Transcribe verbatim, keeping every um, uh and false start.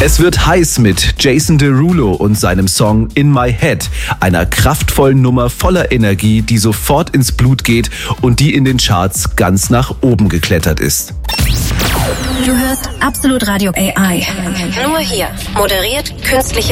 Es wird heiß mit Jason Derulo und seinem Song In My Head, einer kraftvollen Nummer voller Energie, die sofort ins Blut geht und die in den Charts ganz nach oben geklettert ist. Du hörst Absolut Radio A I. Nur hier. Moderiert künstliche